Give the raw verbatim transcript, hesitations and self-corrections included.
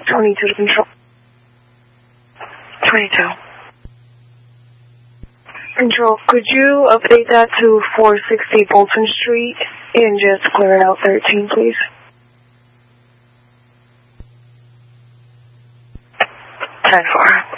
twenty-two to control. twenty-two. Control, could you update that to four sixty Bolton Street and just clear out thirteen, please? ten four.